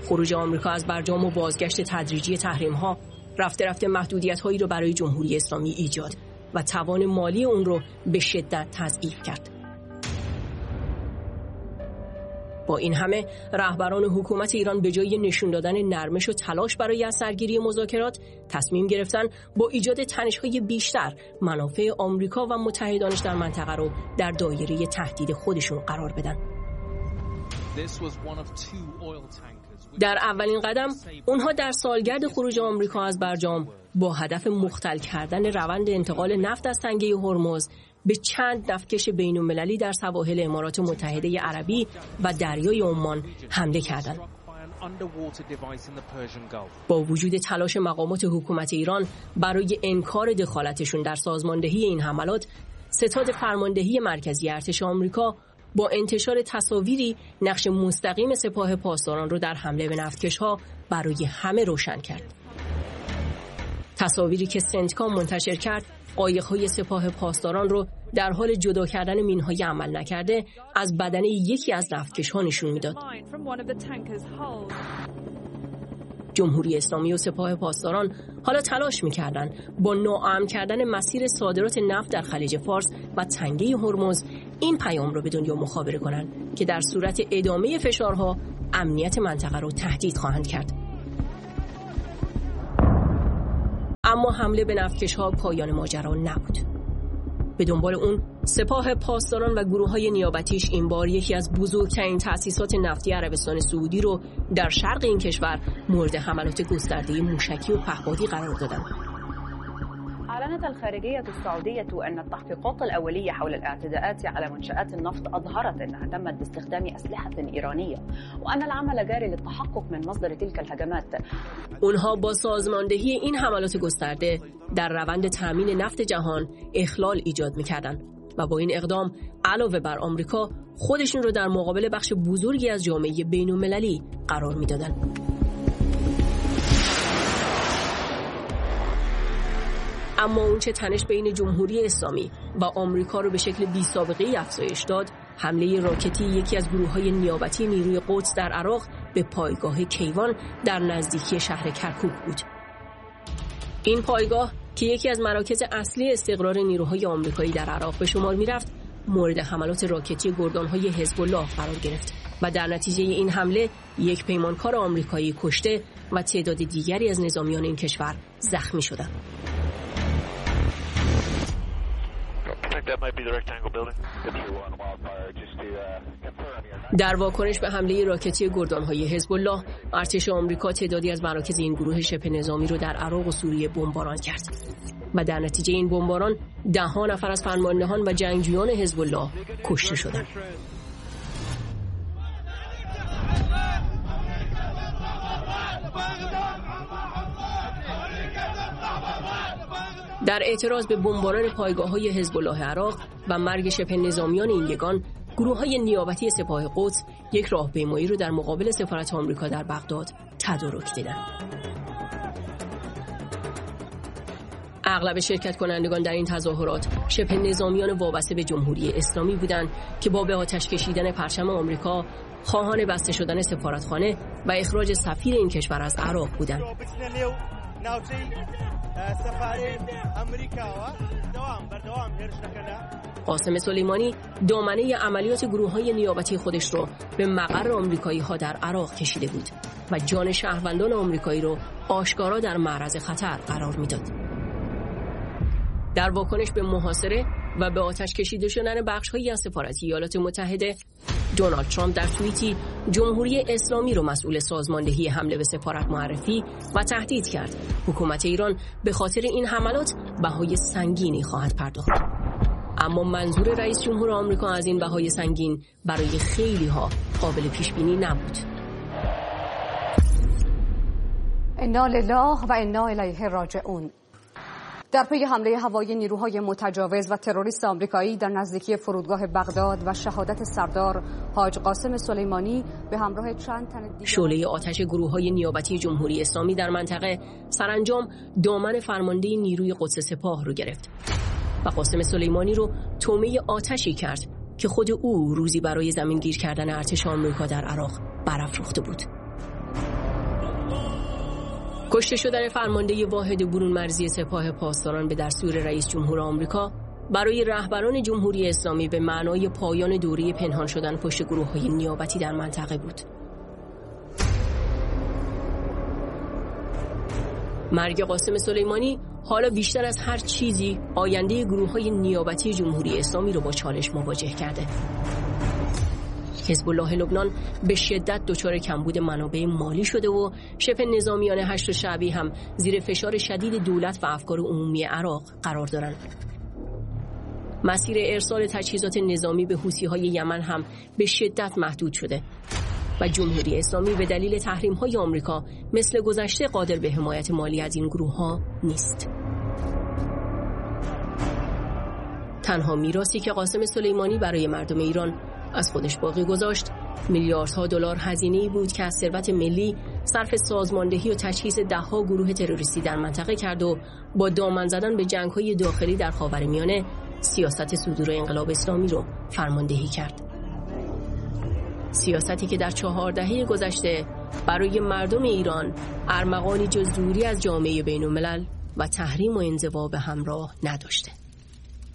خروج آمریکا از برجام و بازگشت تدریجی تحریم‌ها رفته رفته محدودیت‌هایی رو برای جمهوری اسلامی ایجاد و توان مالی اون رو به شدت تضعیف کرد. با این همه رهبران حکومت ایران به جای نشون دادن نرمش و تلاش برای از سرگیری مذاکرات تصمیم گرفتن با ایجاد تنش‌های بیشتر منافع آمریکا و متحدانش در منطقه رو در دایره تهدید خودشون قرار بدن. در اولین قدم اونها در سالگرد خروج آمریکا از برجام با هدف مختل کردن روند انتقال نفت از تنگه هرمز به چند نفتکش بین‌المللی در سواحل امارات متحده عربی و دریای عمان حمله کردند. با وجود تلاش مقامات حکومت ایران برای انکار دخالتشون در سازماندهی این حملات، ستاد فرماندهی مرکزی ارتش آمریکا با انتشار تصاویری نقش مستقیم سپاه پاسداران رو در حمله به نفتکش‌ها برای همه روشن کرد. تصاویری که سنتکام منتشر کرد، قایق‌های سپاه پاسداران رو در حال جدا کردن مین‌های عمل نکرده از بدن یکی از نفتکش‌ها نشون میداد. جمهوری اسلامی و سپاه پاسداران حالا تلاش می‌کردند با ناامن کردن مسیر صادرات نفت در خلیج فارس و تنگه هرمز این پیام رو به دنیا مخابره کنند که در صورت ادامه فشارها امنیت منطقه رو تهدید خواهند کرد. اما حمله به نفتکش‌ها پایان ماجرا نبود. به دنبال اون سپاه پاسداران و گروه‌های نیابتیش این بار یکی از بزرگترین تأسیسات نفتی عربستان سعودی رو در شرق این کشور مورد حملات گسترده موشکی و پهپادی قرار دادند. أعلنت الخارجية السعودية أن التحقيقات الأولية حول الاعتداءات على منشآت النفط أظهرت أنها تمت باستخدام أسلحة إيرانية وأن العمل جاري للتحقق من مصدر تلك الهجمات. اونها با سازماندهی این حملات گسترده در روند تامین نفت جهان اخلال ایجاد می‌کردند و با این اقدام علاوه بر آمریکا خودشون رو در مقابل بخش بزرگی از جامعه بین‌المللی قرار می‌دادند. اما اونچه تنش بین جمهوری اسلامی و آمریکا رو به شکل بی‌سابقه‌ای افزایش داد، حمله راکتی یکی از گروه‌های نیابتی نیروی قدس در عراق به پایگاه کیوان در نزدیکی شهر کرکوک بود. این پایگاه که یکی از مراکز اصلی استقرار نیروهای آمریکایی در عراق به شمار می‌رفت، مورد حملات راکتی گردان‌های حزب الله قرار گرفت و در نتیجه این حمله یک پیمانکار آمریکایی کشته و تعداد دیگری از نظامیان این کشور زخمی شدند. در واکنش به حمله راکتی گردان‌های حزب الله، ارتش آمریکا تعدادی از مراکز این گروه شبه نظامی رو در عراق و سوریه بمباران کرد و در نتیجه این بمباران 10 نفر از فرماندهان و جنگجویان حزب الله کشته شدند. در اعتراض به بمباران پایگاه‌های حزب الله عراق و مرگ شبه نظامیان این یگان، گروه‌های نیابتی سپاه قدس یک راهپیمایی رو در مقابل سفارت آمریکا در بغداد تدارک دیدند. اغلب شرکت کنندگان در این تظاهرات شبه نظامیان وابسته به جمهوری اسلامی بودند که با به آتش کشیدن پرچم آمریکا خواهان بسته شدن سفارتخانه و اخراج سفیر این کشور از عراق بودند. قاسم سلیمانی دامنه عملیات گروه‌های نیابتی خودش رو به مقر آمریکایی‌ها در عراق کشیده بود و جان شهروندان آمریکایی رو آشکارا در معرض خطر قرار میداد. در واکنش به محاصره و به آتش کشیده شدن بخش‌هایی از سفارت ایالات متحده، دونالد ترامپ در توییتی جمهوری اسلامی رو مسئول سازماندهی حمله به سفارت معرفی و تهدید کرد. حکومت ایران به خاطر این حملات بهای سنگینی خواهد پرداخت. اما منظور رئیس جمهور آمریکا از این بهای سنگین برای خیلی‌ها قابل پیش‌بینی نبود. انا لله و انا الیه راجعون. در پی حمله هوایی نیروهای متجاوز و تروریست آمریکایی در نزدیکی فرودگاه بغداد و شهادت سردار حاج قاسم سلیمانی به همراه چند تن دیگر، شعله آتش گروه‌های نیابتی جمهوری اسلامی در منطقه سرانجام دامن فرمانده نیروی قدس سپاه رو گرفت و قاسم سلیمانی رو طعمه آتشی کرد که خود او روزی برای زمینگیر کردن ارتش آمریکا در عراق برافروخته بود. کشته شدن فرمانده واحد برون مرزی سپاه پاسداران به دستور رئیس جمهور آمریکا برای رهبران جمهوری اسلامی به معنای پایان دوره پنهان شدن پشت گروه‌های نیابتی در منطقه بود. مرگ قاسم سلیمانی حالا بیشتر از هر چیزی آینده گروه‌های نیابتی جمهوری اسلامی رو با چالش مواجه کرده. حزب الله لبنان به شدت دچار کمبود منابع مالی شده و شبه نظامیان هشت شعبی هم زیر فشار شدید دولت و افکار عمومی عراق قرار دارند. مسیر ارسال تجهیزات نظامی به حوثی‌های یمن هم به شدت محدود شده و جمهوری اسلامی به دلیل تحریم‌های آمریکا مثل گذشته قادر به حمایت مالی از این گروه‌ها نیست. تنها میراثی که قاسم سلیمانی برای مردم ایران از خودش باقی گذاشت میلیاردها دلار هزینه‌ای بود که از ثروت ملی صرف سازماندهی و تجهیز ده‌ها گروه تروریستی در منطقه کرد و با دامن زدن به جنگ‌های داخلی در خاورمیانه سیاست صدور انقلاب اسلامی رو فرماندهی کرد. سیاستی که در 4 دهه گذشته برای مردم ایران ارمغانی جز دوری از جامعه بین‌الملل و تحریم و انزوا به همراه نداشته.